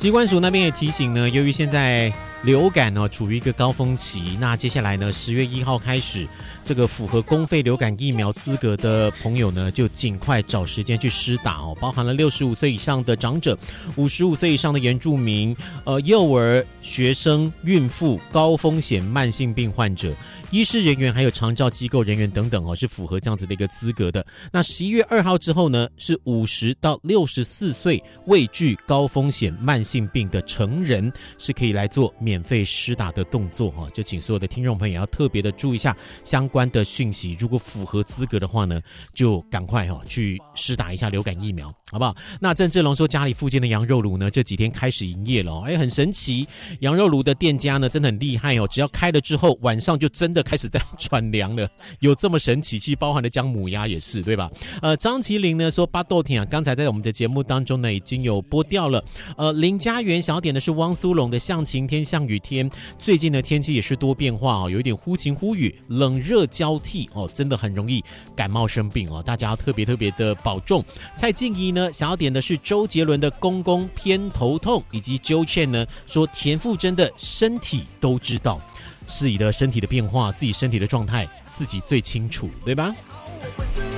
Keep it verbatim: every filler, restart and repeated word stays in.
疾管署那边也提醒呢，由于现在流感呢、哦、处于一个高峰期，那接下来呢十月一号开始，这个符合公费流感疫苗资格的朋友呢，就尽快找时间去施打哦，包含了六十五岁以上的长者、五十五岁以上的原住民、呃幼儿、学生、孕妇、高风险慢性病患者、医师人员还有长照机构人员等等哦，是符合这样子的一个资格的。那十一月二号之后呢，是五十到六十四岁未具高风险慢性病的成人是可以来做免费施打的动作哈，就请所有的听众朋友也要特别的注意一下相关的讯息。如果符合资格的话呢，就赶快哈去施打一下流感疫苗，好不好？那郑志龙说家里附近的羊肉炉呢，这几天开始营业了哦，哎，很神奇，羊肉炉的店家呢真的很厉害哦，只要开了之后，晚上就真的开始在转凉了，有这么神奇？其实包含了姜母鸭也是，对吧？呃，张麒麟呢说巴豆甜啊，刚才在我们的节目当中呢已经有播掉了。呃，林家园想要点的是汪苏泷的像晴天像雨天。最近的天气也是多变化哦，有一点忽晴忽雨，冷热交替哦，真的很容易感冒生病哦，大家要特别特别的保重。蔡静怡呢想要点的是周杰伦的公公偏头痛，以及 Joe Chen 呢说田馥甄的身体都知道，自己的身体的变化，自己身体的状态自己最清楚，对吧？